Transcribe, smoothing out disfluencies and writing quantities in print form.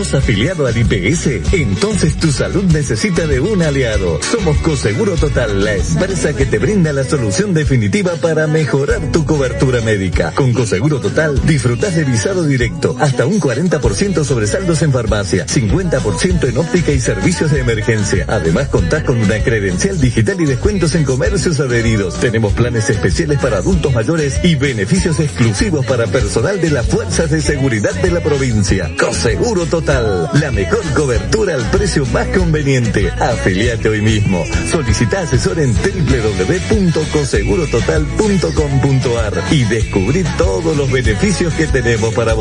¿Estás afiliado al IPS? Entonces tu salud necesita de un aliado. Somos Coseguro Total, la empresa que te brinda la solución definitiva para mejorar tu cobertura médica. Con Coseguro Total disfrutás de visado directo, hasta un 40% sobre saldos en farmacia, 50% en óptica y servicios de emergencia. Además contás con una credencial digital y descuentos en comercios adheridos. Tenemos planes especiales para adultos mayores y beneficios exclusivos para personal de las fuerzas de seguridad de la provincia. Coseguro Total, la mejor cobertura al precio más conveniente. Afiliate hoy mismo. Solicita asesor en www.cosegurototal.com.ar y descubrí todos los beneficios que tenemos para vos.